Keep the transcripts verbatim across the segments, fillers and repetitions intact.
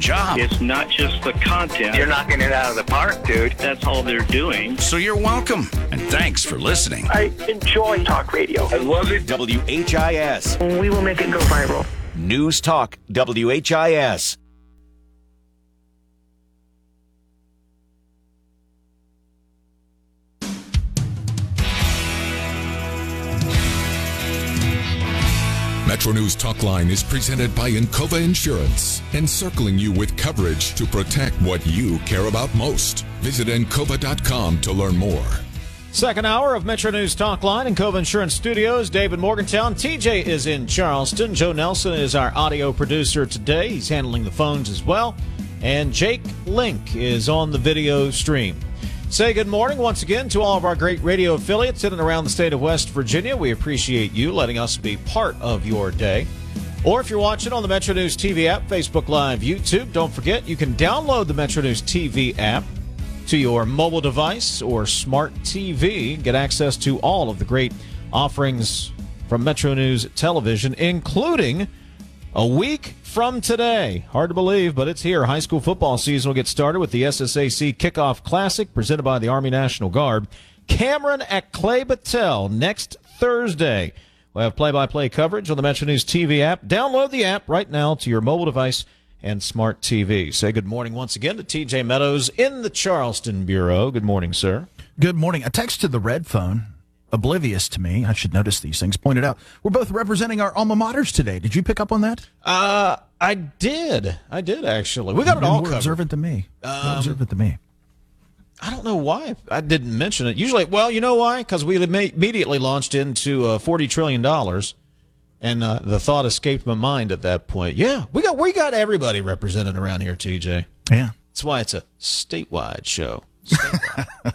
job. It's not just the content. You're knocking it out of the park, dude. That's all they're doing. So you're welcome, and thanks for listening. I enjoy talk radio. I love it. W H I S. We will make it go viral. News Talk W H I S. Metro News Talkline is presented by Encova Insurance, encircling you with coverage to protect what you care about most. Visit encova dot com to learn more. Second hour of Metro News Talkline in Encova Insurance Studios. David Morgantown. T J is in Charleston. Joe Nelson is our audio producer today. He's handling the phones as well. And Jake Link is on the video stream. Say good morning once again to all of our great radio affiliates in and around the state of West Virginia. We appreciate you letting us be part of your day. Or if you're watching on the Metro News T V app, Facebook Live, YouTube, don't forget you can download the Metro News T V app to your mobile device or smart T V. Get access to all of the great offerings from Metro News Television, including a week from today. Hard to believe, but it's here. High school football season will get started with the S S A C Kickoff Classic presented by the Army National Guard. Cameron at Clay Battelle next Thursday. We'll have play-by-play coverage on the Metro News T V app. Download the app right now to your mobile device and smart T V. Say good morning once again to T J Meadows in the Charleston Bureau. Good morning, sir. Good morning. A text to the red phone, oblivious to me, I should notice these things, pointed out, we're both representing our alma maters today. Did you pick up on that? Uh, I did. I did, actually. We got it all more covered. observant than me. Um, more observant than me. I don't know why I didn't mention it. Usually, well, you know why? Because we immediately launched into uh, forty trillion dollars, and uh, the thought escaped my mind at that point. Yeah, we got we got everybody represented around here, T J. Yeah. That's why it's a statewide show. Statewide.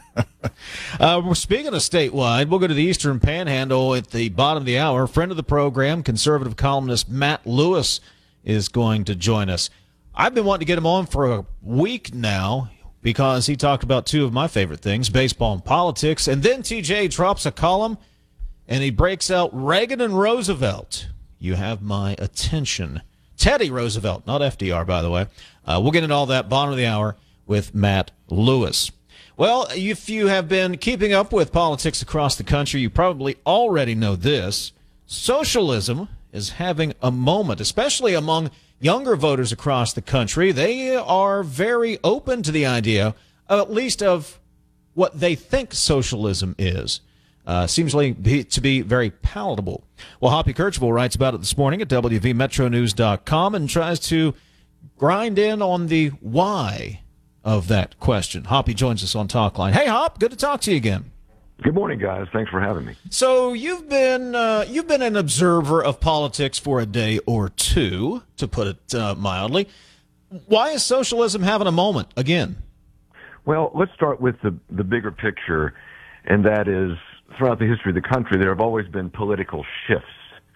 uh, we're speaking of statewide, we'll go to the Eastern Panhandle at the bottom of the hour. Friend of the program, conservative columnist Matt Lewis is going to join us. I've been wanting to get him on for a week now because he talked about two of my favorite things, baseball and politics. And then T J drops a column, and he breaks out Reagan and Roosevelt. You have my attention. Teddy Roosevelt, not F D R, by the way. Uh, we'll get into all that bottom of the hour with Matt Lewis. Well, if you have been keeping up with politics across the country, you probably already know this. Socialism is having a moment, especially among younger voters across the country. They are very open to the idea, at least of what they think socialism is. Uh, seems like be, to be very palatable. Well, Hoppy Kercheval writes about it this morning at W V Metro News dot com and tries to grind in on the why of that question. Hoppy joins us on Talkline. Hey, Hop, good to talk to you again. Good morning, guys. Thanks for having me. So you've been uh, you've been an observer of politics for a day or two, to put it uh, mildly. Why is socialism having a moment again? Well, let's start with the the bigger picture, and that is throughout the history of the country, there have always been political shifts.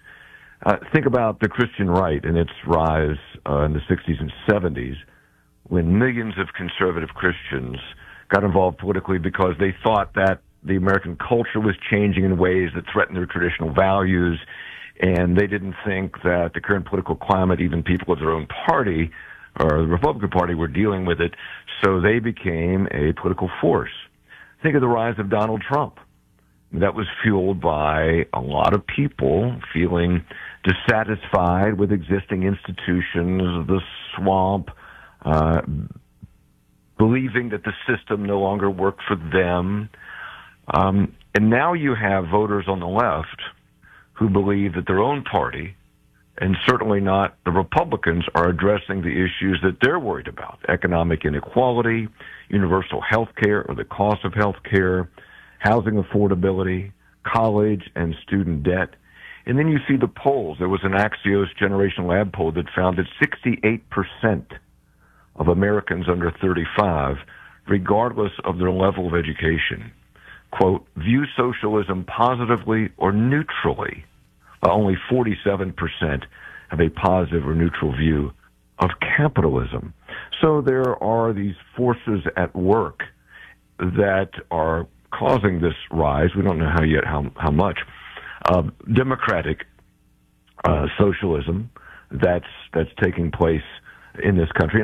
Uh, think about the Christian right and its rise uh, in the sixties and seventies, when millions of conservative Christians got involved politically because they thought that the American culture was changing in ways that threatened their traditional values, and they didn't think that the current political climate, even people of their own party or the Republican Party, were dealing with it, so they became a political force. Think of the rise of Donald Trump. That was fueled by a lot of people feeling dissatisfied with existing institutions, the swamp, uh, believing that the system no longer worked for them. Um, and now you have voters on the left who believe that their own party, and certainly not the Republicans, are addressing the issues that they're worried about: economic inequality, universal health care or the cost of health care, housing affordability, college and student debt. And then you see the polls. There was an Axios Generation Lab poll that found that sixty-eight percent of Americans under thirty-five, regardless of their level of education, quote, view socialism positively or neutrally. Uh, only forty-seven percent have a positive or neutral view of capitalism. So there are these forces at work that are causing this rise. We don't know how yet how how much. Uh, democratic uh, socialism that's that's taking place in this country.